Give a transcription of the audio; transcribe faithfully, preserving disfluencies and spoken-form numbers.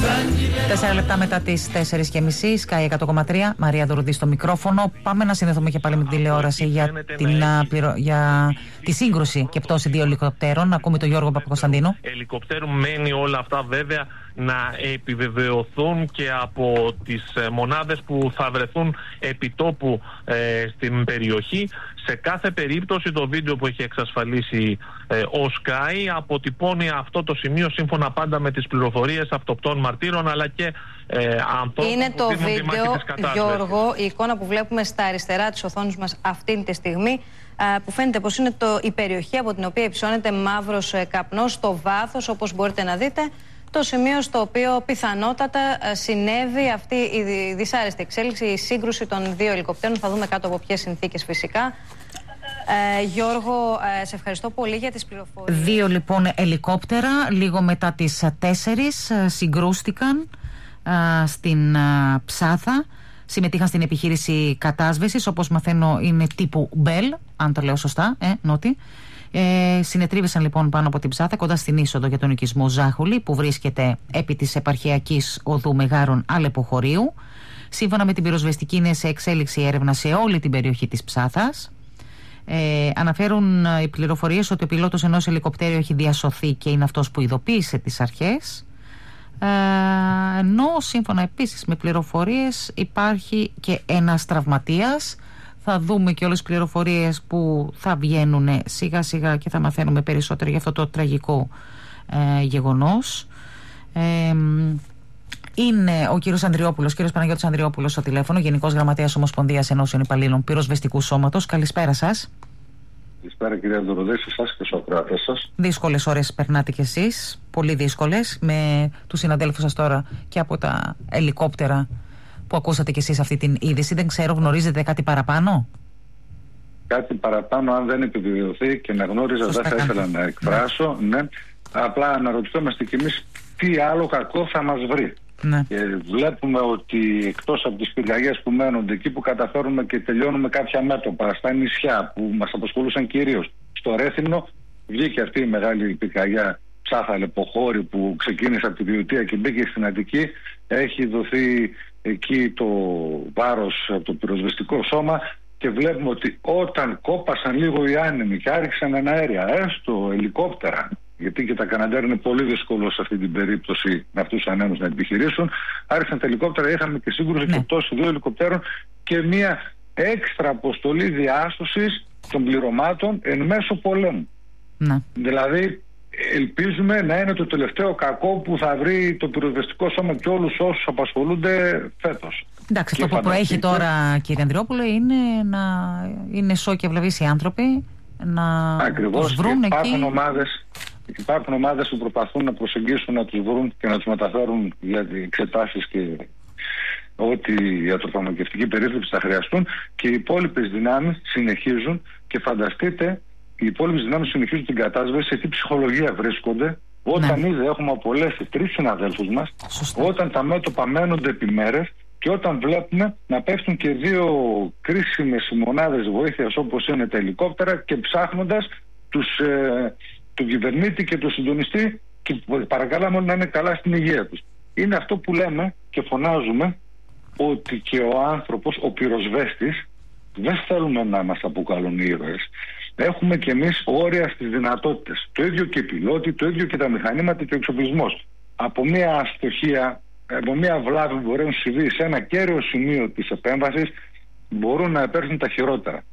Τέσσερα λεπτά μετά τις τέσσερις και μισή, Sky εκατό κόμμα τρία, Μαρία Δωρουδή στο μικρόφωνο. Πάμε να συνδεθούμε και πάλι με την τηλεόραση για, την, πληρο... για τη σύγκρουση και πτώση δύο ελικοπτέρων. Ακούμε τον Γιώργο Παπακοσταντίνο. Ελικοπτέρου μένει όλα αυτά βέβαια να επιβεβαιωθούν και από τις μονάδες που θα βρεθούν επιτόπου ε, στην περιοχή. Σε κάθε περίπτωση το βίντεο που έχει εξασφαλίσει ε, ο Sky αποτυπώνει αυτό το σημείο σύμφωνα πάντα με τις πληροφορίες αυτοπτών μαρτύρων αλλά και ε, ανθρώπων. Είναι που το βίντεο, Γιώργο, η εικόνα που βλέπουμε στα αριστερά της οθόνης μας αυτή τη στιγμή, που φαίνεται πως είναι το, η περιοχή από την οποία υψώνεται μαύρος καπνός στο βάθος, όπως μπορείτε να δείτε, το σημείο στο οποίο πιθανότατα συνέβη αυτή η δυσάρεστη εξέλιξη, η σύγκρουση των δύο ελικοπτέρων. Θα δούμε κάτω από ποιες συνθήκες φυσικά. Ε, Γιώργο, ε, σε ευχαριστώ πολύ για τις πληροφορίες. Δύο λοιπόν ελικόπτερα, λίγο μετά τις τέσσερις, συγκρούστηκαν ε, στην ε, Ψάθα. Συμμετείχαν στην επιχείρηση κατάσβεσης, όπως μαθαίνω είναι τύπου Μπέλ, αν το λέω σωστά, ε, Νότι. Ε, συνετρίβησαν λοιπόν πάνω από την Ψάθα, κοντά στην είσοδο για τον οικισμό Ζάχουλη, που βρίσκεται επί της επαρχιακής οδού Μεγάρων Αλεποχωρίου. Σύμφωνα με την πυροσβεστική, είναι σε εξέλιξη έρευνα σε όλη την περιοχή της Ψάθας. Ε, αναφέρουν οι πληροφορίες ότι ο πιλότος ενός ελικοπτέριου έχει διασωθεί και είναι αυτός που ειδοποίησε τις αρχές. Ε, ενώ σύμφωνα επίσης με πληροφορίες υπάρχει και ένας τραυματίας. Θα δούμε και όλες τις πληροφορίες που θα βγαίνουν σιγά σιγά και θα μαθαίνουμε περισσότερο για αυτό το τραγικό ε, γεγονός. Ε, είναι ο κύριος Ανδριόπουλος, κύριος Παναγιώτης Ανδριόπουλος στο τηλέφωνο, Γενικός Γραμματέας Ομοσπονδίας Ενώσεων Υπαλλήλων Πυροσβεστικού Σώματος. Καλησπέρα σας. Καλησπέρα κυρία Δωροδέ, σε εσάς και στους ακροατές σας. Δύσκολες ώρες περνάτε κι εσείς, πολύ δύσκολες, με τους συναδέλφους σας τώρα και από τα ελικόπτερα που ακούσατε κι εσείς αυτή την είδηση. Δεν ξέρω, γνωρίζετε κάτι παραπάνω? Κάτι παραπάνω, αν δεν επιβεβαιωθεί και να γνώριζα, δεν θα ήθελα να εκφράσω. Ναι. Ναι. Απλά αναρωτιόμαστε κι εμείς τι άλλο κακό θα μας βρει. Ναι. Και βλέπουμε ότι εκτός από τις πυρκαγιές που μένονται, εκεί που καταφέρουμε και τελειώνουμε κάποια μέτωπα, στα νησιά που μας απασχολούσαν κυρίως, στο Ρέθυμνο, βγήκε αυτή η μεγάλη πυρκαγιά Ψάθα Αλεποχώρη που ξεκίνησε από τη Βιωτία και μπήκε στην Αττική. Έχει δοθεί εκεί το βάρος από το πυροσβεστικό σώμα και βλέπουμε ότι όταν κόπασαν λίγο οι άνεμοι και άρχισαν εναέρια, έστω ελικόπτερα, γιατί και τα Καναντέρ είναι πολύ δύσκολο σε αυτή την περίπτωση με αυτούς τους ανέμους να επιχειρήσουν, άρχισαν τα ελικόπτερα, είχαμε και σύγκρουση ναι. και πτώση δύο ελικοπτέρων και μια έξτρα αποστολή διάσωσης των πληρωμάτων εν μέσω πολέμου. Ναι. Δηλαδή ελπίζουμε να είναι το τελευταίο κακό που θα βρει το πυροσβεστικό σώμα και όλους όσους απασχολούνται φέτος. Εντάξει, και αυτό που προέχει τώρα, κύριε Ανδριόπουλο, είναι να είναι σώ και ευλαβείς οι άνθρωποι, να Ακριβώς, τους βρουν υπάρχουν εκεί. Ομάδες, υπάρχουν ομάδες που προσπαθούν να προσεγγίσουν, να τους βρουν και να τους μεταφέρουν για εξετάσεις και ό,τι ιατροφαρμακευτική περίθαλψη θα χρειαστούν, και οι υπόλοιπες δυνάμεις συνεχίζουν. Και φανταστείτε, οι υπόλοιπες δυνάμεις συνεχίζουν την κατάσβεση, σε τι ψυχολογία βρίσκονται όταν ναι. ήδη έχουμε απολέσει τρεις συναδέλφους μας, Σωστή. όταν τα μέτωπα μένονται επί μέρες και όταν βλέπουμε να πέφτουν και δύο κρίσιμες μονάδες βοήθειας όπως είναι τα ελικόπτερα, και ψάχνοντας τους, ε, τον κυβερνήτη και τον συντονιστή, και παρακαλάμε όλοι να είναι καλά στην υγεία τους. Είναι αυτό που λέμε και φωνάζουμε, ότι και ο άνθρωπος, ο πυροσβέστης, δεν θέλουμε να μας αποκαλούν ήρωες. Έχουμε κι εμείς όρια στις δυνατότητες. Το ίδιο και οι πιλότοι, το ίδιο και τα μηχανήματα και ο εξοπλισμός. Από μια αστοχία, από μια βλάβη που μπορεί να συμβεί σε ένα κέριο σημείο της επέμβασης, μπορούν να επέρθουν τα χειρότερα.